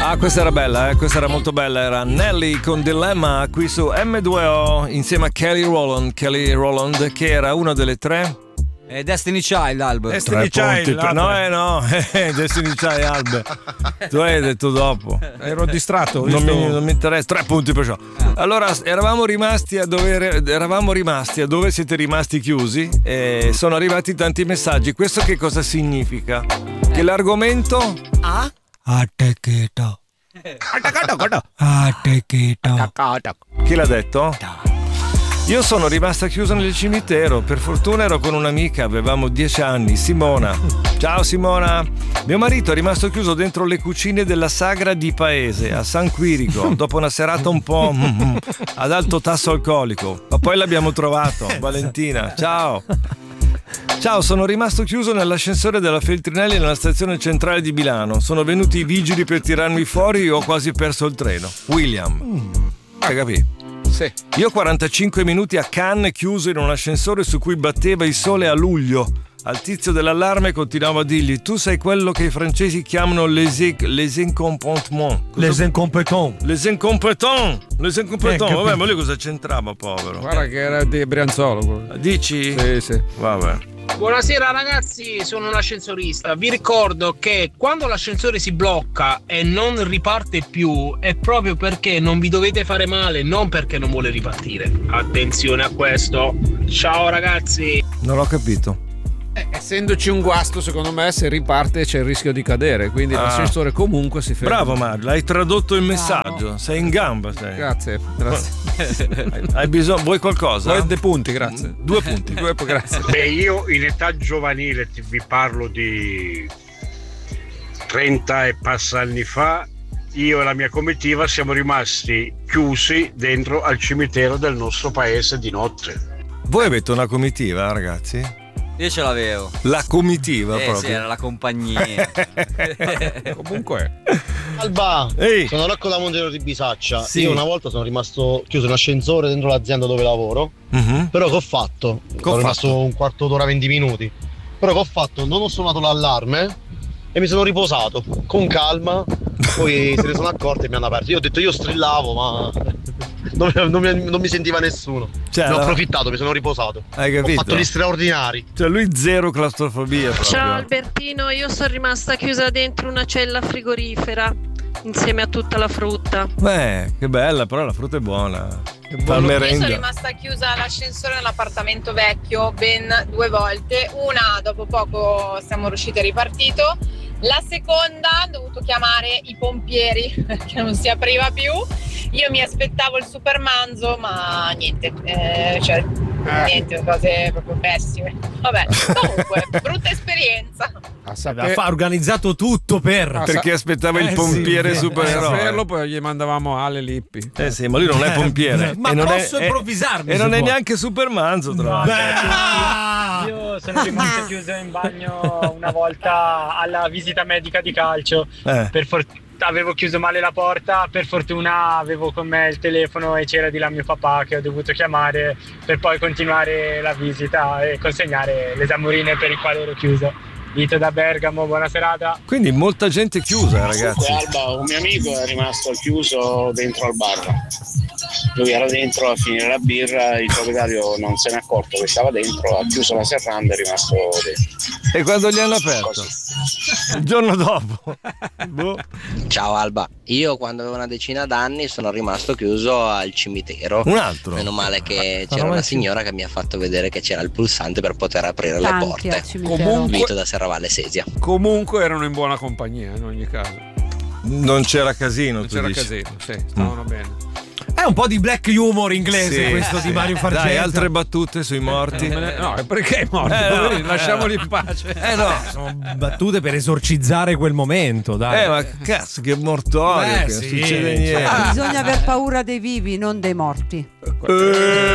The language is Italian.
Ah, questa era bella, questa era molto bella. Era Nelly con Dilemma qui su M2O insieme a Kelly Rowland, che era una delle tre. Destiny Child, Albo. Destiny Child. No, Destiny Child, Albe. Tu hai detto dopo. Ero distratto. Non mi interessa. 3 punti perciò. Allora, eravamo rimasti a dove siete rimasti chiusi e sono arrivati tanti messaggi. Questo che cosa significa? Che l'argomento attecchito. Chi l'ha detto? Io sono rimasta chiusa nel cimitero, per fortuna ero con un'amica, avevamo 10 anni, Simona. Ciao Simona. Mio marito è rimasto chiuso dentro le cucine della sagra di paese, a San Quirico, dopo una serata un po' ad alto tasso alcolico, ma poi l'abbiamo trovato. Valentina, ciao. Ciao, sono rimasto chiuso nell'ascensore della Feltrinelli nella stazione centrale di Milano. Sono venuti i vigili per tirarmi fuori e ho quasi perso il treno. William. Hai capito? Sì. Io 45 minuti a Cannes chiuso in un ascensore su cui batteva il sole a luglio. Al tizio dell'allarme continuavo a dirgli: tu sei quello che i francesi chiamano les incompetents. Vabbè, ma lui cosa c'entrava, povero? Guarda che era di Brianzolo. Dici? Sì. Vabbè. Buonasera ragazzi, sono un ascensorista. Vi ricordo che quando l'ascensore si blocca e non riparte più è proprio perché non vi dovete fare male, non perché non vuole ripartire. Attenzione a questo. Ciao ragazzi. Non l'ho capito. Essendoci un guasto, secondo me, se riparte c'è il rischio di cadere, quindi l'ascensore comunque si ferma. Bravo Mario, hai tradotto il messaggio. Sei in gamba, sei. Grazie. Hai bisogno, vuoi qualcosa? Due punti, grazie. 2 punti. Grazie. Beh, io in età giovanile vi parlo di 30 e passa anni fa. Io e la mia comitiva siamo rimasti chiusi dentro al cimitero del nostro paese di notte. Voi avete una comitiva, ragazzi? Io ce l'avevo. La comitiva proprio. Sì, era la compagnia. Comunque. Alba, Ehi. sono Rocco da Montero di Bisaccia. Sì. Io una volta sono rimasto chiuso in un ascensore dentro l'azienda dove lavoro. Però che ho fatto? Sono rimasto un quarto d'ora, 20 minuti. Però che ho fatto? Non ho suonato l'allarme e mi sono riposato con calma. Poi se ne sono accorti e mi hanno aperto. Io ho detto, io strillavo, ma non mi sentiva nessuno. Cioè, ne ho approfittato, mi sono riposato. Hai capito? Ho fatto gli straordinari. Cioè lui zero claustrofobia proprio. Ciao Albertino, io sono rimasta chiusa dentro una cella frigorifera insieme a tutta la frutta. Che bella, però la frutta è buona. Fa il Io merengue. sono rimasta chiusa all'ascensore nell'appartamento vecchio ben 2 volte. Una dopo poco siamo riusciti a ripartito. La seconda ho dovuto chiamare i pompieri perché non si apriva più. Io mi aspettavo il supermanzo, ma niente, niente, cose proprio pessime. Vabbè, comunque, brutta esperienza. Ha organizzato tutto perché aspettava il pompiere supereroe. Saperlo, poi gli mandavamo Ale Lippi. Sì, ma lui non è pompiere. Ma e non posso è, improvvisarmi? E non è neanche supermanzo, tra l'altro. Io sono rimasto chiuso in bagno una volta alla visita medica di calcio. Avevo chiuso male la porta, per fortuna avevo con me il telefono e c'era di là mio papà che ho dovuto chiamare per poi continuare la visita e consegnare le esamurine per il quale ero chiuso. Vito da Bergamo, buona serata. Quindi molta gente chiusa, ragazzi. Alba, un mio amico è rimasto chiuso dentro al bar. Lui era dentro a finire la birra, il proprietario non se n'è accorto che stava dentro, ha chiuso la serranda e è rimasto dentro. E quando gli hanno aperto? Il giorno dopo. Ciao Alba, io quando avevo una decina d'anni sono rimasto chiuso al cimitero. Un altro? Meno male che c'era una signora che mi ha fatto vedere che c'era il pulsante per poter aprire le porte. Comunque, Vito da Serravalle Sesia. Comunque erano in buona compagnia in ogni caso. Non c'era casino. Non c'era casino, sì, stavano bene. È un po' di black humor inglese questo di Mario Fargenta. Dai, altre battute sui morti. No, perché è morto? Lasciamoli in pace. Sono battute per esorcizzare quel momento, dai. Ma cazzo, che mortorio, che non succede niente. Bisogna aver paura dei vivi, non dei morti.